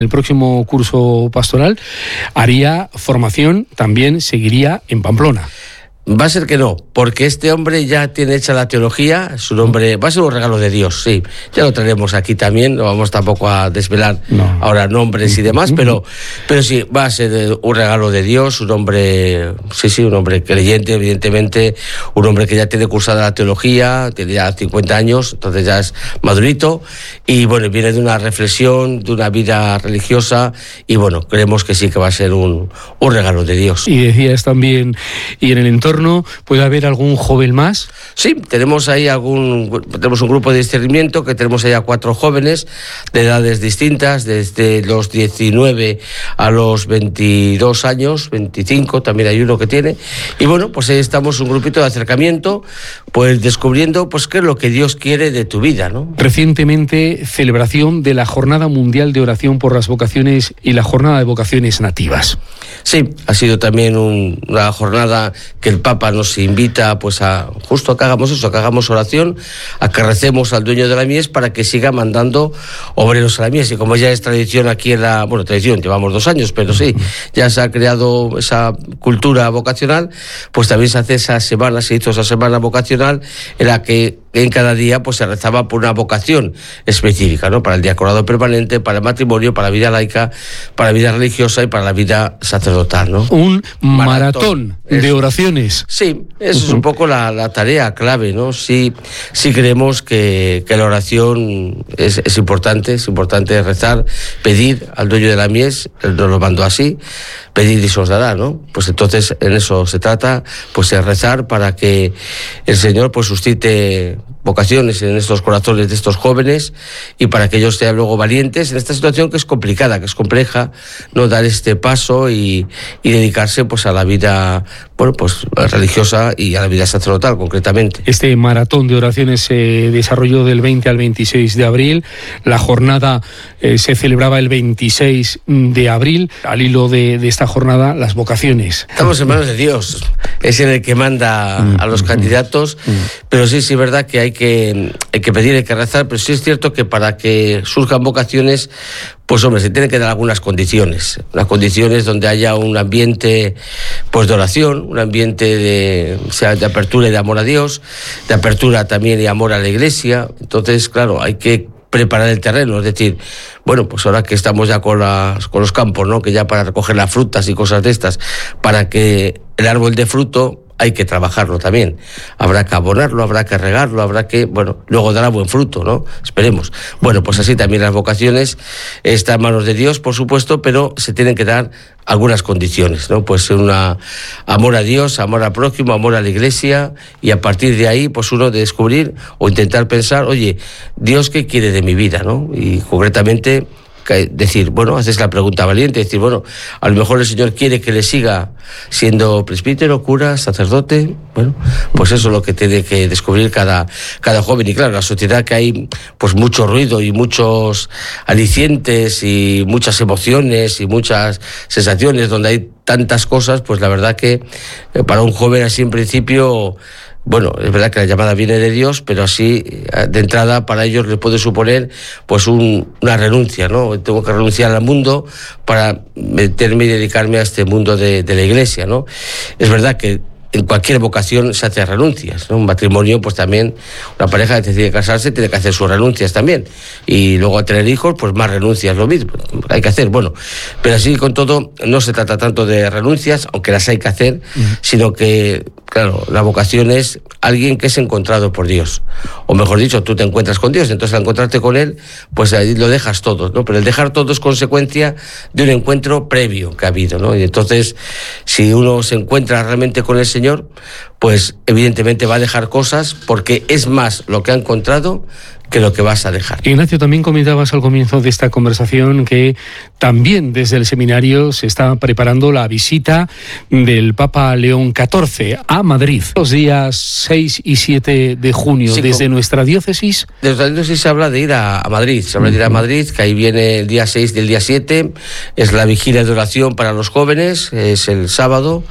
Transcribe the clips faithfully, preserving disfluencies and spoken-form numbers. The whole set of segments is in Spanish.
El próximo curso pastoral haría formación, también seguiría en Pamplona. Va a ser que no, porque este hombre ya tiene hecha la teología, su nombre va a ser un regalo de Dios, sí. Ya lo traeremos aquí también, no vamos tampoco a desvelar no. ahora nombres y demás, pero, pero sí, va a ser un regalo de Dios, un hombre, sí, sí, un hombre creyente, evidentemente, un hombre que ya tiene cursada la teología, tiene ya cincuenta años, entonces ya es madurito, y bueno, viene de una reflexión, de una vida religiosa, y bueno, creemos que sí que va a ser un, un regalo de Dios. Y decías también, y en el entorno, ¿puede haber algún joven más? Sí, tenemos ahí algún, tenemos un grupo de discernimiento que tenemos ahí a cuatro jóvenes de edades distintas, desde los diecinueve a los veintidós años, veinticinco, también hay uno que tiene, y bueno, pues ahí estamos un grupito de acercamiento, pues descubriendo pues qué es lo que Dios quiere de tu vida, ¿no? Recientemente, celebración de la Jornada Mundial de Oración por las Vocaciones y la Jornada de Vocaciones Nativas. Sí, ha sido también un, una jornada que el Papa nos invita pues a justo a que hagamos eso, a que hagamos oración, a que recemos al dueño de la mies para que siga mandando obreros a la mies. Y como ya es tradición aquí en la, bueno, tradición, llevamos dos años, pero sí, ya se ha creado esa cultura vocacional, pues también se hace esa semana, se hizo esa semana vocacional en la que en cada día pues se rezaba por una vocación específica, ¿no? Para el diaconado permanente, para el matrimonio, para la vida laica, para la vida religiosa y para la vida sacerdotal, ¿no? Un maratón, maratón de oraciones. Sí, eso uh-huh. es un poco la, la tarea clave, ¿no? Sí, sí creemos que, que la oración es, es importante, es importante rezar, pedir al dueño de la mies, él nos lo mandó así, pedir y se os dará, ¿no? Pues entonces en eso se trata, pues de rezar para que el Señor pues suscite vocaciones en estos corazones de estos jóvenes y para que ellos sean luego valientes en esta situación que es complicada, que es compleja, no dar este paso y, y dedicarse pues a la vida, bueno, pues religiosa y a la vida sacerdotal concretamente. Este maratón de oraciones se desarrolló del veinte al veintiséis de abril, la jornada eh, se celebraba el veintiséis de abril, al hilo de, de esta jornada, las vocaciones. Estamos en manos de Dios, es en el que manda a los candidatos, pero sí, sí es verdad que hay que, hay que pedir, hay que rezar, pero sí es cierto que para que surjan vocaciones, pues hombre, se tienen que dar algunas condiciones, unas condiciones donde haya un ambiente pues de oración, un ambiente de, o sea, de apertura y de amor a Dios, de apertura también y amor a la Iglesia. Entonces, claro, hay que preparar el terreno, es decir, bueno, pues ahora que estamos ya con, las, con los campos, ¿no? Que ya para recoger las frutas y cosas de estas, para que el árbol dé fruto, hay que trabajarlo también. Habrá que abonarlo, habrá que regarlo, habrá que, bueno, luego dará buen fruto, ¿no? Esperemos. Bueno, pues así también las vocaciones están en manos de Dios, por supuesto, pero se tienen que dar algunas condiciones, ¿no? Pues una amor a Dios, amor al prójimo, amor a la Iglesia, y a partir de ahí, pues uno de descubrir o intentar pensar, oye, ¿Dios qué quiere de mi vida, no? Y concretamente decir, bueno, haces la pregunta valiente, decir, bueno, a lo mejor el Señor quiere que le siga siendo presbítero, cura, sacerdote, bueno, pues eso es lo que tiene que descubrir cada, cada joven. Y claro, en la sociedad que hay pues mucho ruido y muchos alicientes y muchas emociones y muchas sensaciones, donde hay tantas cosas, pues la verdad que para un joven así en principio, bueno, es verdad que la llamada viene de Dios, pero así, de entrada, para ellos les puede suponer pues un, una renuncia, ¿no? Tengo que renunciar al mundo para meterme y dedicarme a este mundo de, de la Iglesia, ¿no? Es verdad que en cualquier vocación se hace renuncias, ¿no? Un matrimonio, pues también, una pareja que decide casarse tiene que hacer sus renuncias también. Y luego a tener hijos, pues más renuncias, lo mismo. Hay que hacer, bueno. Pero así con todo, no se trata tanto de renuncias, aunque las hay que hacer, uh-huh. sino que, claro, la vocación es alguien que es encontrado por Dios. O mejor dicho, tú te encuentras con Dios, entonces al encontrarte con Él, pues ahí lo dejas todo, ¿no? Pero el dejar todo es consecuencia de un encuentro previo que ha habido, ¿no? Y entonces, si uno se encuentra realmente con el Señor, Señor, pues evidentemente va a dejar cosas porque es más lo que ha encontrado que lo que vas a dejar. Ignacio, también comentabas al comienzo de esta conversación que también desde el seminario se está preparando la visita del Papa León catorce a Madrid, los días seis y siete de junio, sí, desde con... nuestra diócesis. Desde nuestra diócesis se habla de ir a, a Madrid, se habla de ir a Madrid, que ahí viene el día seis del día siete, es la vigilia de oración para los jóvenes, es el sábado,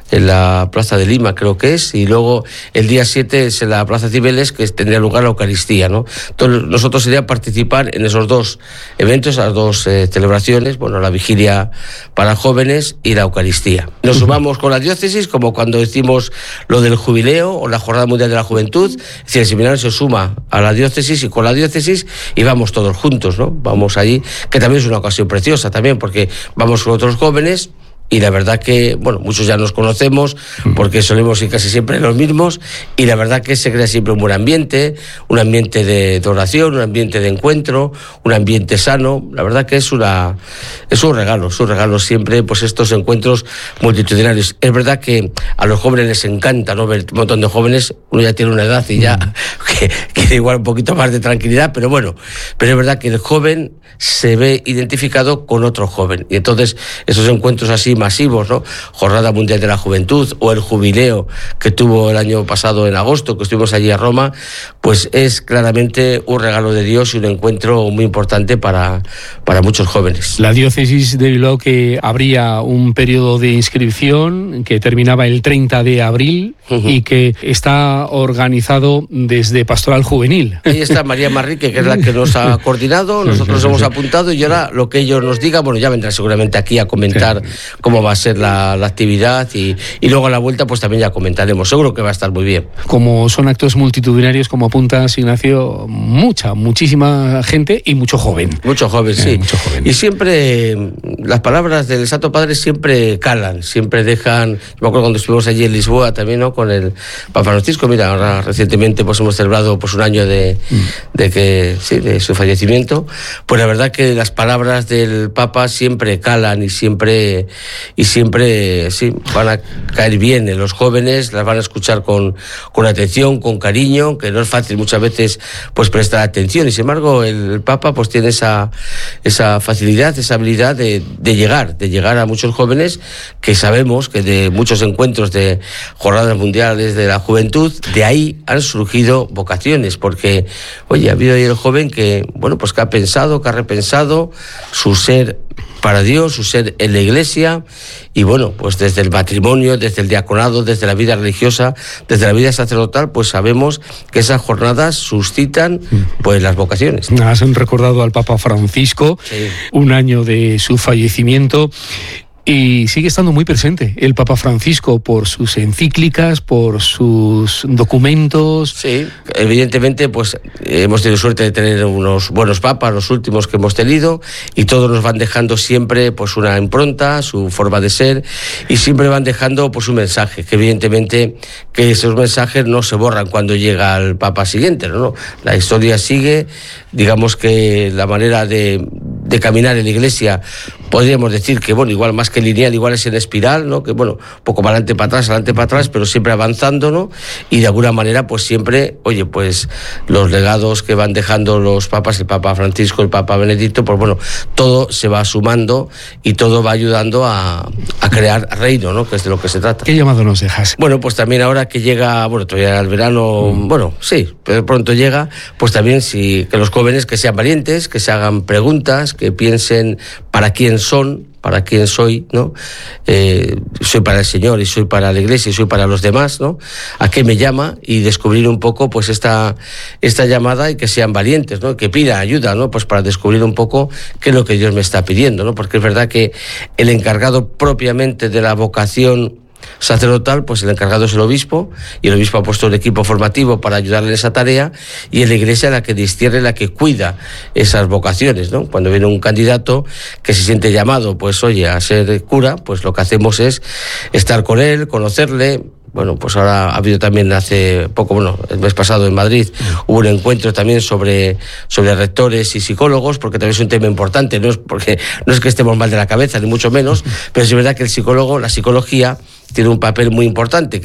en la Plaza de Lima, creo que es, y luego el día siete es en la Plaza Cibeles, que tendría lugar la Eucaristía, ¿no? Entonces, nosotros sería participar en esos dos eventos, las dos eh, celebraciones, bueno, la vigilia para jóvenes y la Eucaristía. Nos sumamos con la diócesis, como cuando decimos lo del jubileo o la Jornada Mundial de la Juventud, es decir, el seminario se suma a la diócesis y con la diócesis y vamos todos juntos, ¿no? Vamos allí, que también es una ocasión preciosa también, porque vamos con otros jóvenes. Y la verdad que, bueno, muchos ya nos conocemos porque solemos ir casi siempre los mismos, y la verdad que se crea siempre un buen ambiente, un ambiente de, de oración, un ambiente de encuentro, un ambiente sano. La verdad que es una es un regalo, es un regalo siempre, pues estos encuentros multitudinarios. Es verdad que a los jóvenes les encanta, ¿no?, ver un montón de jóvenes. Uno ya tiene una edad y ya que, quiere igual un poquito más de tranquilidad, pero bueno, pero es verdad que el joven se ve identificado con otro joven, y entonces esos encuentros así masivos, ¿no? Jornada Mundial de la Juventud o el jubileo que tuvo el año pasado en agosto, que estuvimos allí a Roma, pues es claramente un regalo de Dios y un encuentro muy importante para, para muchos jóvenes. La diócesis de Bilbao, que abría un periodo de inscripción que terminaba el treinta de abril uh-huh. y que está organizado desde Pastoral Juvenil. Ahí está María Marrique, que es la que nos ha coordinado, nosotros sí, sí, hemos sí. apuntado, y ahora lo que ellos nos digan, bueno, ya vendrá seguramente aquí a comentar sí. cómo va a ser la, la actividad, y, y luego a la vuelta pues también ya comentaremos, seguro que va a estar muy bien. Como son actos multitudinarios, como apuntas, Ignacio, mucha, muchísima gente y mucho joven. Mucho joven, sí. Eh, mucho joven. Y siempre las palabras del Santo Padre siempre calan, siempre dejan. Yo me acuerdo cuando estuvimos allí en Lisboa también, ¿no?, con el Papa Francisco. Mira, ahora recientemente pues hemos celebrado pues un año de, mm. de que sí, de su fallecimiento. Pues la verdad que las palabras del Papa siempre calan y siempre y siempre sí van a caer bien en los jóvenes, las van a escuchar con, con atención, con cariño, que no es fácil muchas veces pues prestar atención, y sin embargo el, el Papa pues tiene esa, esa facilidad, esa habilidad de, de llegar, de llegar a muchos jóvenes, que sabemos que de muchos encuentros de jornadas mundiales de la juventud, de ahí han surgido vocaciones, porque oye, ha habido ahí el joven que, bueno, pues que ha pensado, que ha repensado su ser para Dios, su ser en la Iglesia, y bueno, pues desde el matrimonio, desde el diaconado, desde la vida religiosa, desde la vida sacerdotal, pues sabemos que esas jornadas suscitan pues las vocaciones. Has recordado al Papa Francisco, sí. un año de su fallecimiento, y sigue estando muy presente el Papa Francisco por sus encíclicas, por sus documentos. Sí, evidentemente pues hemos tenido suerte de tener unos buenos papas, los últimos que hemos tenido, y todos nos van dejando siempre pues una impronta, su forma de ser, y siempre van dejando pues un mensaje, que evidentemente que esos mensajes no se borran cuando llega el Papa siguiente, ¿no? La historia sigue, digamos que la manera de, de caminar en la Iglesia, podríamos decir que, bueno, igual más que lineal, igual es en espiral, ¿no? Que, bueno, poco para adelante, para atrás, adelante, para atrás, pero siempre avanzando, ¿no? Y de alguna manera, pues siempre, oye, pues los legados que van dejando los papas, el Papa Francisco, el Papa Benedicto, pues bueno, todo se va sumando y todo va ayudando a, a crear reino, ¿no? Que es de lo que se trata. ¿Qué llamado nos dejas? Bueno, pues también ahora que llega, bueno, todavía el verano, mm. bueno, sí, pero pronto llega, pues también sí, que los jóvenes que sean valientes, que se hagan preguntas, que piensen para quién son, para quién soy, ¿no? Eh, soy para el Señor y soy para la Iglesia y soy para los demás, ¿no? ¿A qué me llama? Y descubrir un poco pues esta, esta llamada, y que sean valientes, ¿no? Que pidan ayuda, ¿no? Pues para descubrir un poco qué es lo que Dios me está pidiendo, ¿no? Porque es verdad que el encargado propiamente de la vocación sacerdotal, pues el encargado es el obispo, y el obispo ha puesto un equipo formativo para ayudarle en esa tarea, y es la Iglesia la que discierne, la que cuida esas vocaciones, ¿no? Cuando viene un candidato que se siente llamado, pues oye, a ser cura, pues lo que hacemos es estar con él, conocerle. Bueno, pues ahora ha habido también hace poco, bueno, el mes pasado en Madrid, hubo un encuentro también sobre, sobre rectores y psicólogos, porque también es un tema importante, no es porque no es que estemos mal de la cabeza, ni mucho menos, pero es verdad que el psicólogo, la psicología, tiene un papel muy importante, que es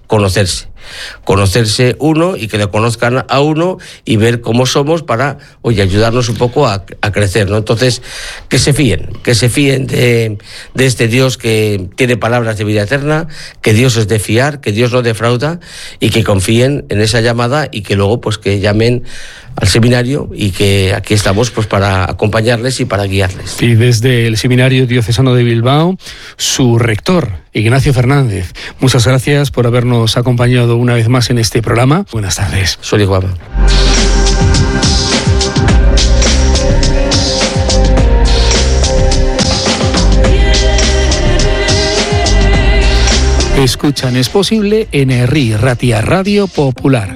conocerse. Conocerse uno y que le conozcan a uno y ver cómo somos para, oye, ayudarnos un poco a, a crecer, ¿no? Entonces, que se fíen, que se fíen de, de este Dios que tiene palabras de vida eterna, que Dios es de fiar, que Dios no defrauda y que confíen en esa llamada y que luego pues que llamen al seminario y que aquí estamos pues para acompañarles y para guiarles. Y desde el Seminario Diocesano de Bilbao, su rector, Ignacio Fernández, muchas gracias por habernos acompañado una vez más en este programa. Buenas tardes. Soy Guama. Escuchan Es Posible en Herri Ratia Radio Popular.